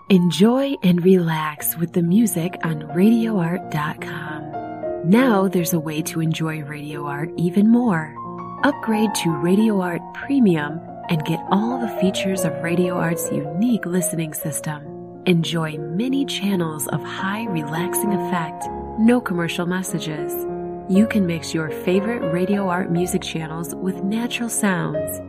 Enjoy and relax with the music on RadioArt.com. Now there's a way to enjoy Radio Art even more. Upgrade to Radio Art Premium and get all the features of Radio Art's unique listening system. Enjoy many channels of high relaxing effect, no commercial messages. You can mix your favorite Radio Art music channels with natural sounds